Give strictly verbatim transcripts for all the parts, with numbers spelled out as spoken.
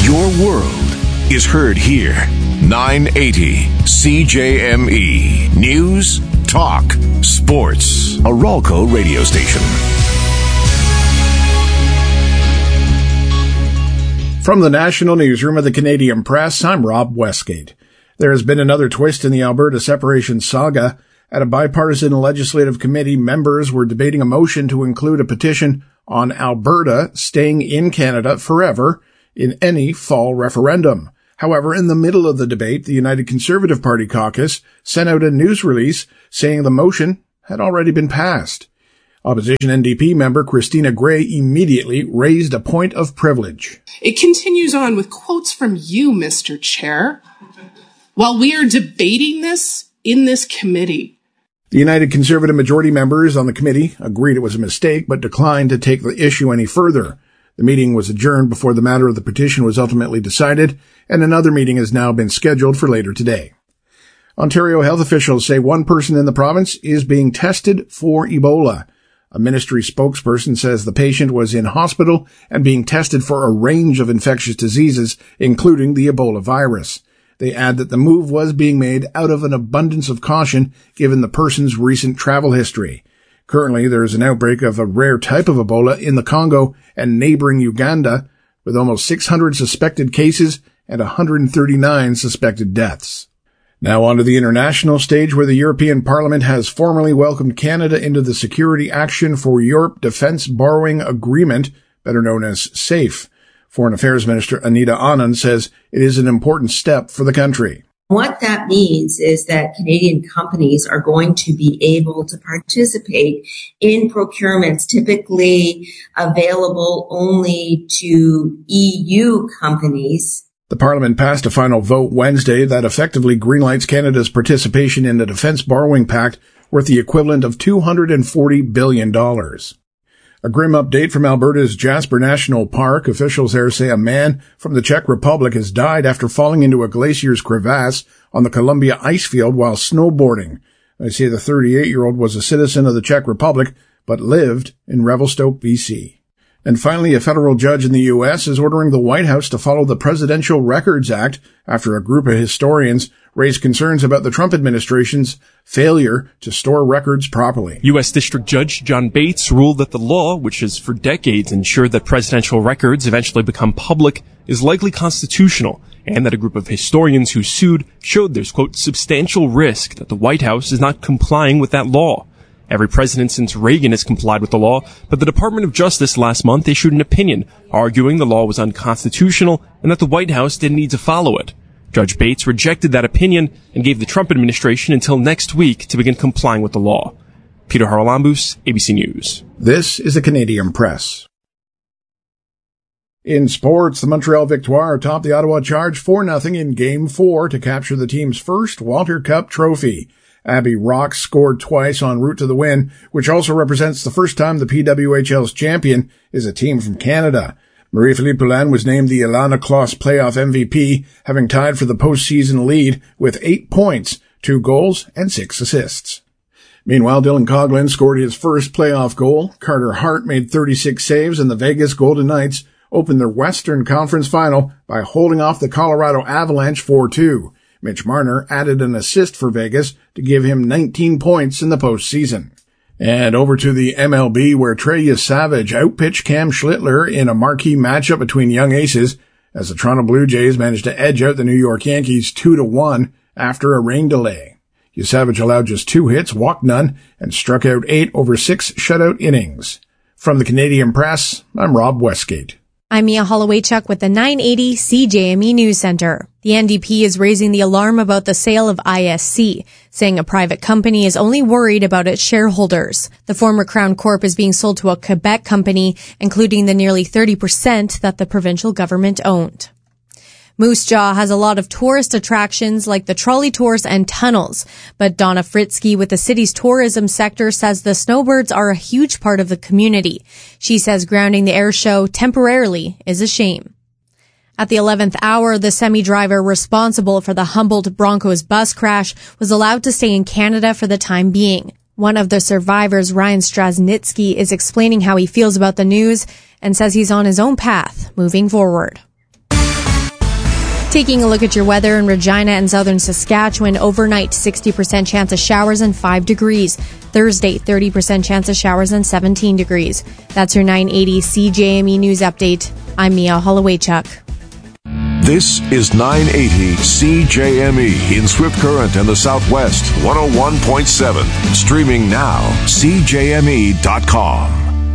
Your world is heard here. nine eighty C J M E. News, talk, sports. A Ralco radio station. From the National Newsroom of the Canadian Press, I'm Rob Westgate. There has been another twist in the Alberta separation saga. At a bipartisan legislative committee, members were debating a motion to include a petition on Alberta staying in Canada forever in any fall referendum. However, in the middle of the debate, the United Conservative Party caucus sent out a news release saying the motion had already been passed. Opposition N D P member Christina Gray immediately raised a point of privilege. It continues on with quotes from you, Mister Chair, while we are debating this in this committee. The United Conservative majority members on the committee agreed it was a mistake, but declined to take the issue any further. The meeting was adjourned before the matter of the petition was ultimately decided, and another meeting has now been scheduled for later today. Ontario health officials say one person in the province is being tested for Ebola. A ministry spokesperson says the patient was in hospital and being tested for a range of infectious diseases, including the Ebola virus. They add that the move was being made out of an abundance of caution given the person's recent travel history. Currently, there is an outbreak of a rare type of Ebola in the Congo and neighboring Uganda, with almost six hundred suspected cases and one hundred thirty-nine suspected deaths. Now on to the international stage, where the European Parliament has formally welcomed Canada into the Security Action for Europe Defence Borrowing Agreement, better known as SAFE. Foreign Affairs Minister Anita Anand says it is an important step for the country. What that means is that Canadian companies are going to be able to participate in procurements typically available only to E U companies. The Parliament passed a final vote Wednesday that effectively greenlights Canada's participation in the Defence Borrowing Pact worth the equivalent of two hundred forty billion dollars. A grim update from Alberta's Jasper National Park. Officials there say a man from the Czech Republic has died after falling into a glacier's crevasse on the Columbia ice field while snowboarding. They say the thirty-eight-year-old was a citizen of the Czech Republic, but lived in Revelstoke, B C. And finally, a federal judge in the U S is ordering the White House to follow the Presidential Records Act after a group of historians raised concerns about the Trump administration's failure to store records properly. U S District Judge John Bates ruled that the law, which has for decades ensured that presidential records eventually become public, is likely constitutional, and that a group of historians who sued showed there's, quote, substantial risk that the White House is not complying with that law. Every president since Reagan has complied with the law, but the Department of Justice last month issued an opinion arguing the law was unconstitutional and that the White House didn't need to follow it. Judge Bates rejected that opinion and gave the Trump administration until next week to begin complying with the law. Peter Haralambous, A B C News. This is the Canadian Press. In sports, the Montreal Victoire topped the Ottawa Charge four nothing in Game four to capture the team's first Walter Cup trophy. Abby Rock scored twice en route to the win, which also represents the first time the P W H L's champion is a team from Canada. Marie-Philippe Poulin was named the Ilana Kloss playoff M V P, having tied for the postseason lead with eight points, two goals, and six assists. Meanwhile, Dylan Coghlan scored his first playoff goal. Carter Hart made thirty-six saves, and the Vegas Golden Knights opened their Western Conference final by holding off the Colorado Avalanche four two. Mitch Marner added an assist for Vegas to give him nineteen points in the postseason. And over to the M L B, where Trey Savage outpitched Cam Schlittler in a marquee matchup between young aces as the Toronto Blue Jays managed to edge out the New York Yankees two to one after a rain delay. Savage allowed just two hits, walked none, and struck out eight over six shutout innings. From the Canadian Press, I'm Rob Westgate. I'm Mia Holloway-Chuck with the nine eighty C J M E News Center. The N D P is raising the alarm about the sale of I S C, saying a private company is only worried about its shareholders. The former Crown Corp is being sold to a Quebec company, including the nearly thirty percent that the provincial government owned. Moose Jaw has a lot of tourist attractions like the trolley tours and tunnels, but Donna Fritsky with the city's tourism sector says the snowbirds are a huge part of the community. She says grounding the air show temporarily is a shame. At the eleventh hour, the semi-driver responsible for the Humboldt Broncos bus crash was allowed to stay in Canada for the time being. One of the survivors, Ryan Strasnitsky, is explaining how he feels about the news and says he's on his own path moving forward. Taking a look at your weather in Regina and southern Saskatchewan, overnight sixty percent chance of showers and five degrees. Thursday, thirty percent chance of showers and seventeen degrees. That's your nine eighty C J M E News Update. I'm Mia Holloway-Chuck. This is nine eighty C J M E in Swift Current and the Southwest, one oh one point seven. Streaming now, C J M E dot com.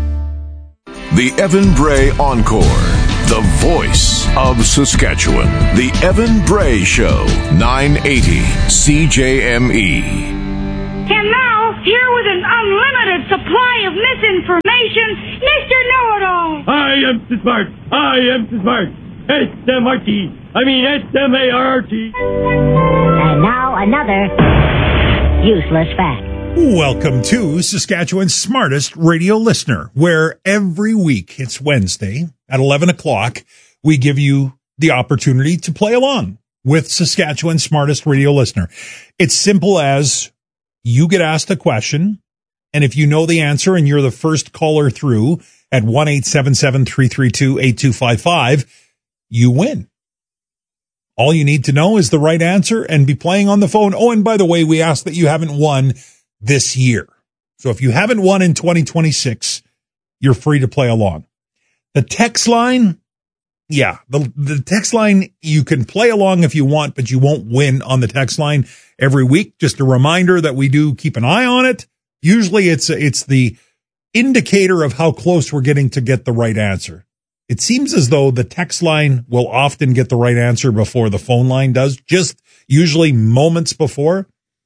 The Evan Bray Encore, the voice of Saskatchewan. The Evan Bray Show, nine eighty C J M E. And now, here with an unlimited supply of misinformation, Mister Know-It-All. I am so smart. I am so smart. S M R T. I mean S M A R R T. And now another useless fact. Welcome to Saskatchewan's smartest radio listener, where every week, it's Wednesday at eleven o'clock, we give you the opportunity to play along with Saskatchewan's smartest radio listener. It's simple as you get asked a question, and if you know the answer and you're the first caller through at one eight seven seven, three three two, eight two five five, you win. All you need to know is the right answer and be playing on the phone. Oh, and by the way, we ask that you haven't won this year. So if you haven't won in twenty twenty-six, you're free to play along. The text line, yeah, the, the text line, you can play along if you want, but you won't win on the text line every week. Just a reminder that we do keep an eye on it. Usually it's, it's the indicator of how close we're getting to get the right answer. It seems as though the text line will often get the right answer before the phone line does, just usually moments before.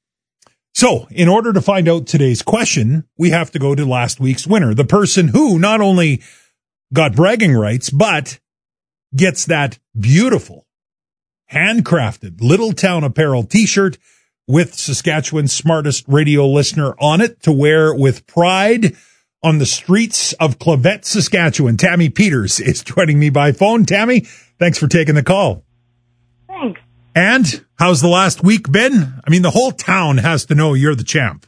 So in order to find out today's question, we have to go to last week's winner, the person who not only got bragging rights, but gets that beautiful handcrafted Little Town Apparel t-shirt with Saskatchewan's smartest radio listener on it to wear with pride on the streets of Clavet, Saskatchewan. Tammy Peters is joining me by phone. Tammy, thanks for taking the call. Thanks. And how's the last week been? I mean, the whole town has to know you're the champ.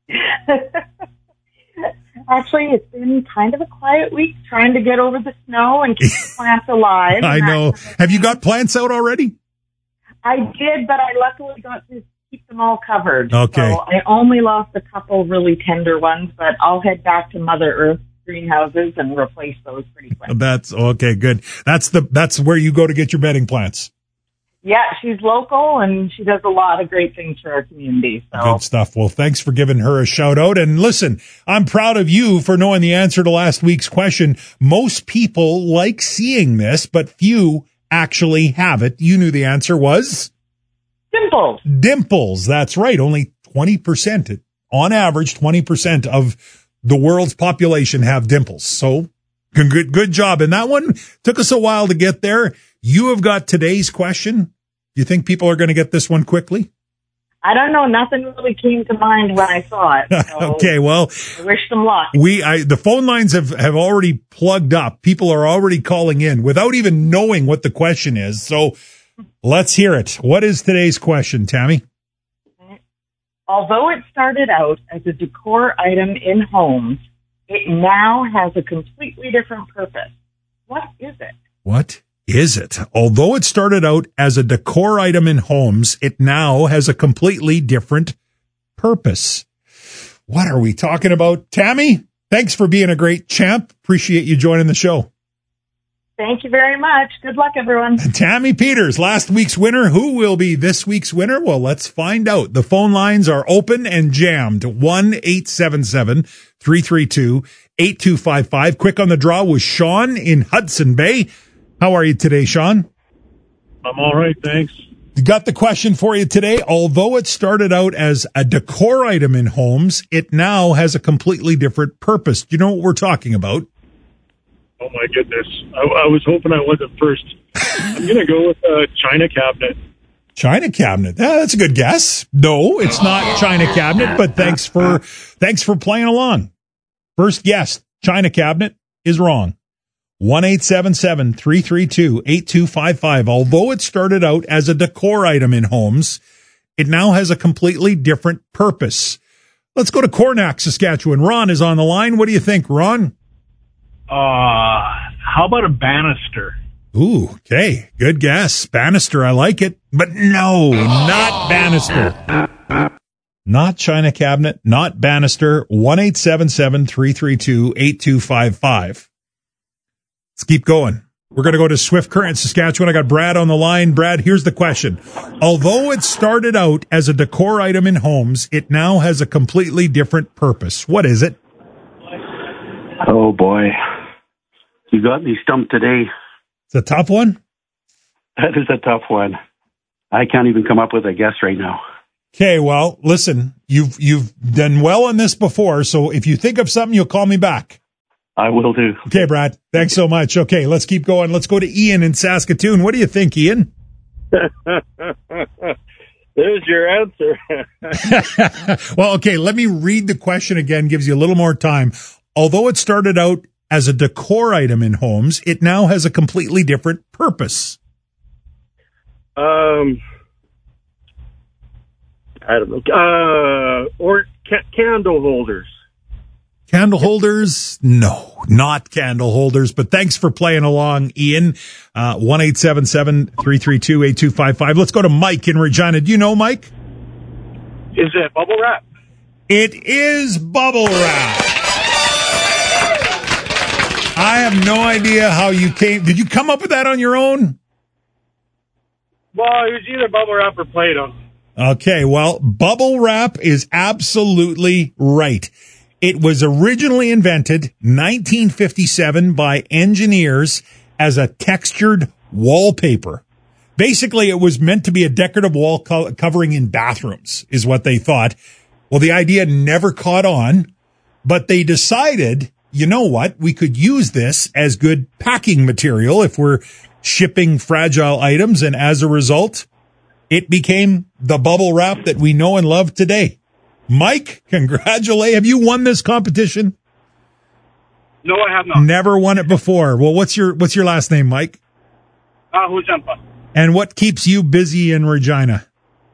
Actually, it's been kind of a quiet week, trying to get over the snow and keep the plants alive. I know. Have you got plants out already? I did, but I luckily got to keep them all covered. Okay. So I only lost a couple really tender ones, but I'll head back to Mother Earth greenhouses and replace those pretty quick. That's okay. Good. That's the, that's where you go to get your bedding plants. Yeah, she's local, and she does a lot of great things for our community. So. Good stuff. Well, thanks for giving her a shout out. And listen, I'm proud of you for knowing the answer to last week's question. Most people like seeing this, but few actually have it. You knew the answer was? Dimples. Dimples. That's right. Only twenty percent, on average, twenty percent of the world's population have dimples. So good, good job. And that one took us a while to get there. You have got today's question. Do you think people are going to get this one quickly? I don't know. Nothing really came to mind when I saw it. So okay, well, I wish them luck. We, I, the phone lines have, have already plugged up. People are already calling in without even knowing what the question is. So let's hear it. What is today's question, Tammy? Although it started out as a decor item in homes, it now has a completely different purpose. What is it? What is it? Although it started out as a decor item in homes, it now has a completely different purpose. What are we talking about? Tammy, thanks for being a great champ. Appreciate you joining the show. Thank you very much. Good luck, everyone. Tammy Peters, last week's winner. Who will be this week's winner? Well, let's find out. The phone lines are open and jammed. one eight seven seven, three three two, eight two five five. Quick on the draw was Sean in Hudson Bay. How are you today, Sean? I'm all right, thanks. Got the question for you today. Although it started out as a decor item in homes, it now has a completely different purpose. Do you know what we're talking about? Oh, my goodness. I, I was hoping I wasn't first. I'm going to go with a China cabinet. China cabinet. Yeah, that's a good guess. No, it's not China cabinet, but thanks for thanks for playing along. First guess, China cabinet is wrong. one eight seven seven, three three two, eight two five five. Although it started out as a decor item in homes, it now has a completely different purpose. Let's go to Coronach, Saskatchewan. Ron is on the line. What do you think, Ron? Uh, how about a banister? Ooh, okay. Good guess. Bannister, I like it. But no, not Bannister. Not China Cabinet, not Bannister. one eight seven seven, three three two, eight two five five. Let's keep going. We're going to go to Swift Current, Saskatchewan. I got Brad on the line. Brad, here's the question. Although it started out as a decor item in homes, it now has a completely different purpose. What is it? Oh, boy. You got me stumped today. It's a tough one? That is a tough one. I can't even come up with a guess right now. Okay, well, listen, you've you've done well on this before, so if you think of something, you'll call me back. I will do. Okay, Brad. Thanks so much. Okay, let's keep going. Let's go to Ian in Saskatoon. What do you think, Ian? There's your answer. Well, okay, let me read the question again, gives you a little more time. Although it started out as a decor item in homes, it now has a completely different purpose. Um, I don't know. Uh, or ca- candle holders. Candle holders? No, not candle holders, but thanks for playing along, Ian. Uh, one eight seven seven, three three two, eight two five five. Let's go to Mike in Regina. Do you know Mike? Is it bubble wrap? It is bubble wrap. I have no idea how you came. Did you come up with that on your own? Well, it was either bubble wrap or Play-Doh. Okay, well, bubble wrap is absolutely right. It was originally invented nineteen fifty-seven by engineers as a textured wallpaper. Basically, it was meant to be a decorative wall co- covering in bathrooms, is what they thought. Well, the idea never caught on, but they decided, you know what, we could use this as good packing material if we're shipping fragile items, and as a result, it became the bubble wrap that we know and love today. Mike, congratulations. Have you won this competition? No, I have not. Never won it before. Well, what's your what's your last name, Mike? Uh, Hujampa. And what keeps you busy in Regina?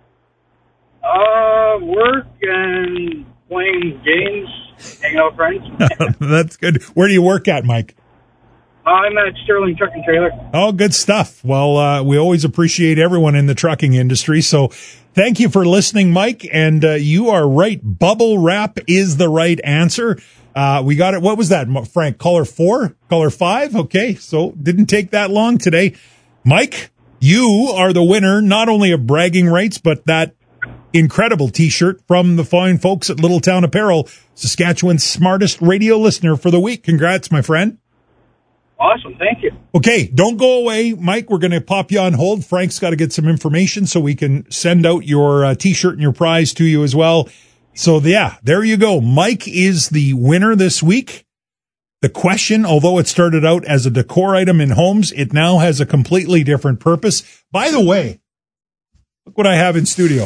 Uh, work and playing games, hanging out with friends. That's good. Where do you work at, Mike? I'm at Sterling Truck and Trailer. Oh, good stuff. Well, uh, we always appreciate everyone in the trucking industry. So thank you for listening, Mike. And uh, you are right. Bubble wrap is the right answer. Uh, we got it. What was that, Frank? Caller four? Caller five? Okay. So didn't take that long today. Mike, you are the winner, not only of bragging rights, but that incredible T-shirt from the fine folks at Little Town Apparel, Saskatchewan's smartest radio listener for the week. Congrats, my friend. Awesome. Thank you. Okay, don't go away, Mike. We're going to pop you on hold. Frank's got to get some information so we can send out your uh, T-shirt and your prize to you as well. So, yeah, there you go. Mike is the winner this week. The question, although it started out as a decor item in homes, it now has a completely different purpose. By the way, look what I have in studio.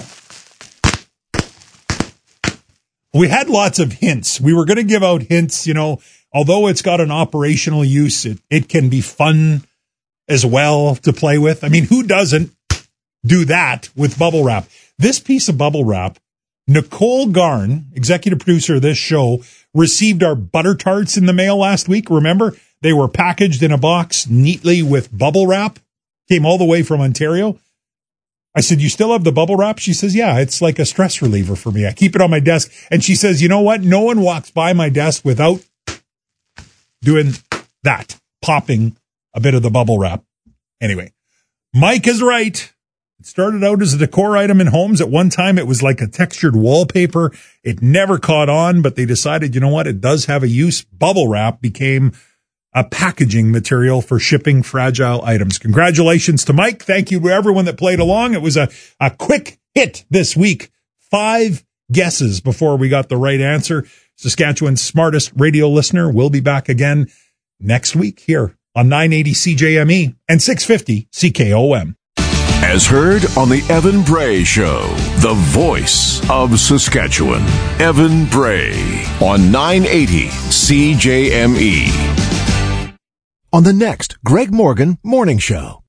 We had lots of hints. We were going to give out hints, you know. Although it's got an operational use, it, it can be fun as well to play with. I mean, who doesn't do that with bubble wrap? This piece of bubble wrap, Nicole Garn, executive producer of this show, received our butter tarts in the mail last week. Remember? They were packaged in a box neatly with bubble wrap. Came all the way from Ontario. I said, you still have the bubble wrap? She says, yeah, it's like a stress reliever for me. I keep it on my desk. And she says, you know what? No one walks by my desk without doing that, popping a bit of the bubble wrap. Anyway, Mike is right. It started out as a decor item in homes. At one time, it was like a textured wallpaper. It never caught on, but they decided, you know what? It does have a use. Bubble wrap became a packaging material for shipping fragile items. Congratulations to Mike. Thank you to everyone that played along. It was a, a quick hit this week. Five guesses before we got the right answer. Saskatchewan's smartest radio listener will be back again next week here on nine eighty C J M E and six fifty C K O M. As heard on the Evan Bray Show, the voice of Saskatchewan, Evan Bray on nine eighty C J M E. On the next Greg Morgan Morning Show.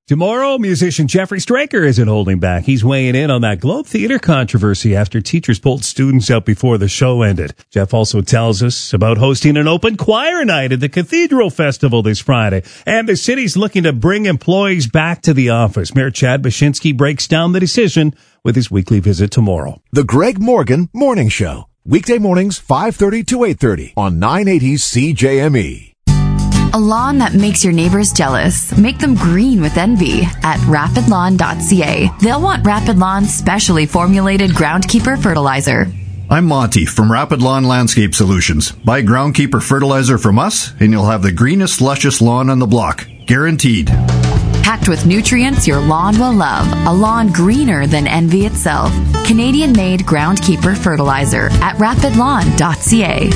Tomorrow, musician Jeffrey Straker isn't holding back. He's weighing in on that Globe Theatre controversy after teachers pulled students out before the show ended. Jeff also tells us about hosting an open choir night at the Cathedral Festival this Friday. And the city's looking to bring employees back to the office. Mayor Chad Baczynski breaks down the decision with his weekly visit tomorrow. The Greg Morgan Morning Show. Weekday mornings, five thirty to eight thirty on nine eighty C J M E. A lawn that makes your neighbors jealous. Make them green with envy at rapid lawn dot c a. They'll want Rapid Lawn's specially formulated Groundkeeper fertilizer. I'm Monty from Rapid Lawn Landscape Solutions. Buy Groundkeeper fertilizer from us, and you'll have the greenest, luscious lawn on the block. Guaranteed. Packed with nutrients your lawn will love. A lawn greener than envy itself. Canadian-made Groundkeeper fertilizer at rapid lawn dot c a.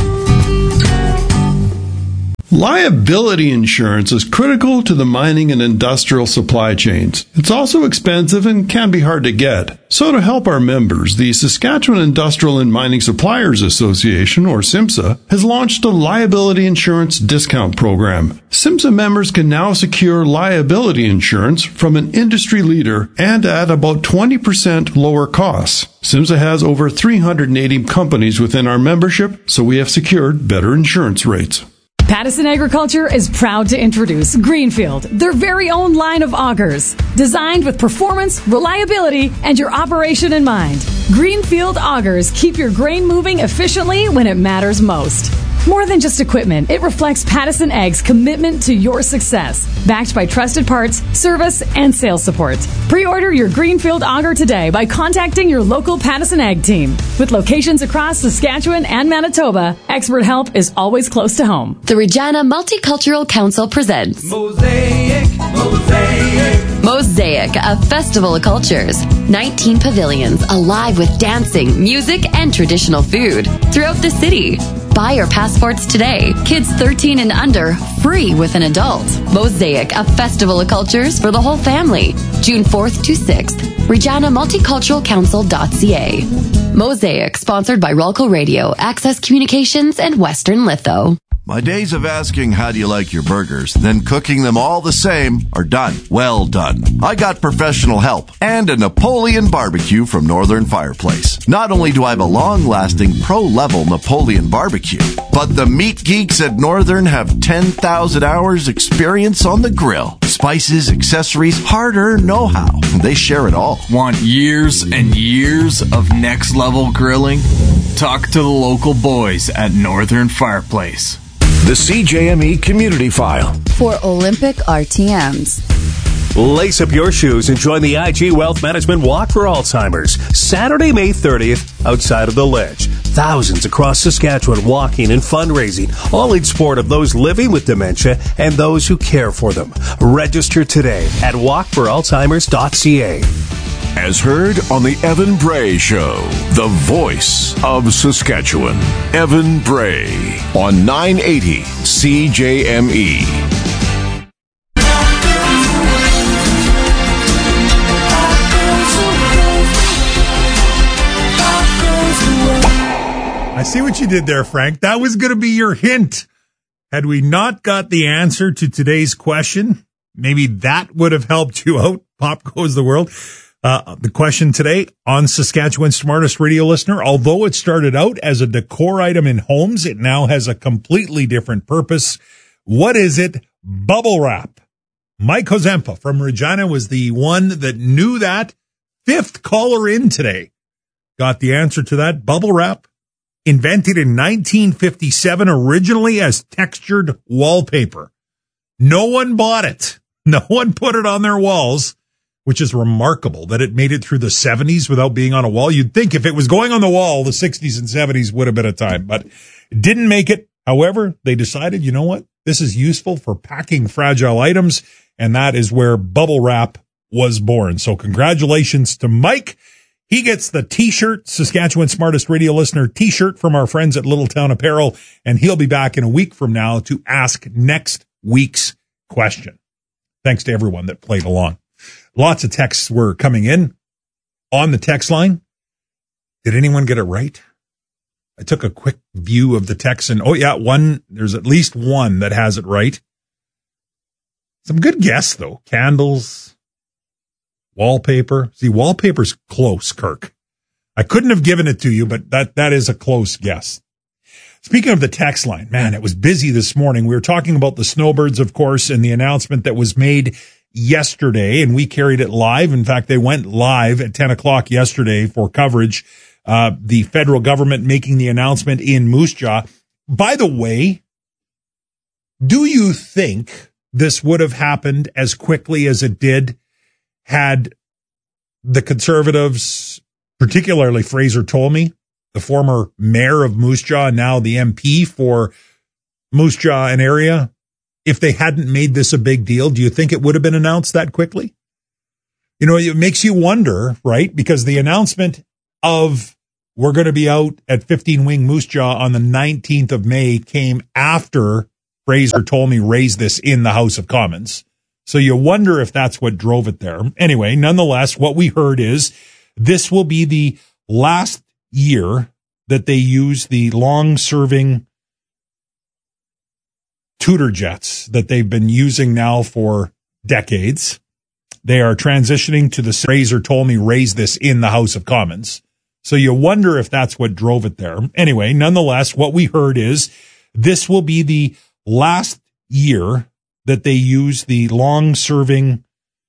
Liability insurance is critical to the mining and industrial supply chains. It's also expensive and can be hard to get. So to help our members, the Saskatchewan Industrial and Mining Suppliers Association, or SIMSA, has launched a liability insurance discount program. SIMSA members can now secure liability insurance from an industry leader and at about twenty percent lower costs. SIMSA has over three hundred eighty companies within our membership, so we have secured better insurance rates. Pattison Agriculture is proud to introduce Greenfield, their very own line of augers, designed with performance, reliability, and your operation in mind. Greenfield augers keep your grain moving efficiently when it matters most. More than just equipment, it reflects Pattison Ag's commitment to your success, backed by trusted parts, service, and sales support. Pre-order your Greenfield auger today by contacting your local Pattison Ag team. With locations across Saskatchewan and Manitoba, expert help is always close to home. The Regina Multicultural Council presents Mosaic, Mosaic. Mosaic, a festival of cultures. nineteen pavilions alive with dancing, music, and traditional food throughout the city. Buy your passports today. Kids thirteen and under, free with an adult. Mosaic, a festival of cultures for the whole family. June fourth to sixth. Regina Multicultural Council dot c a. Mosaic, sponsored by Rolco Radio, Access Communications, and Western Litho. My days of asking how do you like your burgers, then cooking them all the same, are done. Well done. I got professional help and a Napoleon barbecue from Northern Fireplace. Not only do I have a long-lasting pro-level Napoleon barbecue, but the meat geeks at Northern have ten thousand hours experience on the grill. Spices, accessories, hard-earned know-how. They share it all. Want years and years of next-level grilling? Talk to the local boys at Northern Fireplace. The C J M E Community File. For Olympic R T Ms. Lace up your shoes and join the I G Wealth Management Walk for Alzheimer's. Saturday, May thirtieth, outside of the Ledge. Thousands across Saskatchewan walking and fundraising, all in support of those living with dementia and those who care for them. Register today at walk for alzheimers dot c a. As heard on the Evan Bray Show, the voice of Saskatchewan. Evan Bray on nine eighty C J M E. I see what you did there, Frank. That was going to be your hint. Had we not got the answer to today's question, maybe that would have helped you out. Pop goes the world. Uh, the question today on Saskatchewan's Smartest Radio Listener, although it started out as a decor item in homes, it now has a completely different purpose. What is it? Bubble wrap. Mike Hozempa from Regina was the one that knew that. Fifth caller in today got the answer to that. Bubble wrap, invented in nineteen fifty-seven, originally as textured wallpaper. No one bought it. No one put it on their walls, which is remarkable that it made it through the seventies without being on a wall. You'd think if it was going on the wall, the sixties and seventies would have been a time, but it didn't make it. However, they decided, you know what? This is useful for packing fragile items, and that is where bubble wrap was born. So congratulations to Mike. He gets the T-shirt, Saskatchewan Smartest Radio Listener T-shirt from our friends at Littletown Apparel, and he'll be back in a week from now to ask next week's question. Thanks to everyone that played along. Lots of texts were coming in on the text line. Did anyone get it right? I took a quick view of the text and, oh yeah, one, there's at least one that has it right. Some good guess though. Candles, Wallpaper. See, wallpaper's close, Kirk. I couldn't have given it to you, but that, that is a close guess. Speaking of the text line, man, it was busy this morning. We were talking about the snowbirds, of course, and the announcement that was made yesterday, and we carried it live. In fact, they went live at ten o'clock yesterday for coverage. Uh, the federal government making the announcement in Moose Jaw. By the way, do you think this would have happened as quickly as it did had the Conservatives, particularly Fraser Tolmie, the former mayor of Moose Jaw and now the M P for Moose Jaw and area, if they hadn't made this a big deal, do you think it would have been announced that quickly? You know, it makes you wonder, right? Because the announcement of we're going to be out at fifteen Wing Moose Jaw on the nineteenth of May came after Fraser Tolmie raised this in the House of Commons. So you wonder if that's what drove it there. Anyway, nonetheless, what we heard is this will be the last year that they use the long-serving Tudor jets that they've been using now for decades. They are transitioning to the Fraser Tolmie raised this in the House of Commons. So you wonder if that's what drove it there. Anyway, nonetheless, what we heard is this will be the last year that they use the long-serving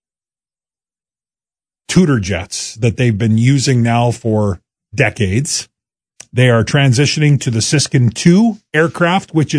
Tudor jets that they've been using now for decades. They are transitioning to the Siskin two aircraft, which is